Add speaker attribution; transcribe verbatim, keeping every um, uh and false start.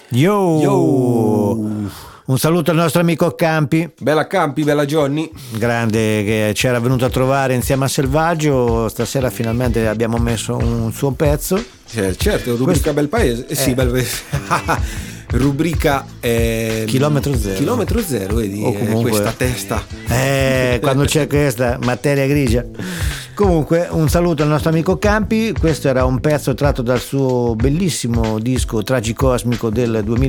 Speaker 1: Yo!
Speaker 2: Yo!
Speaker 1: Un saluto al nostro amico Campi.
Speaker 2: Bella Campi, bella Johnny.
Speaker 1: Grande, che ci era venuto a trovare insieme a Selvaggio. Stasera finalmente abbiamo messo un suo pezzo.
Speaker 2: Eh, certo, rubrica
Speaker 1: Questo...
Speaker 2: Bel Paese. Eh, sì,
Speaker 1: eh.
Speaker 2: bel paese. Rubrica eh,
Speaker 1: Chilometro zero.
Speaker 2: Chilometro zero, vedi?
Speaker 1: O comunque...
Speaker 2: questa testa.
Speaker 1: Eh, quando c'è questa materia grigia. Comunque un saluto al nostro amico Campi. Questo era un pezzo tratto dal suo bellissimo disco Tragicosmico del duemila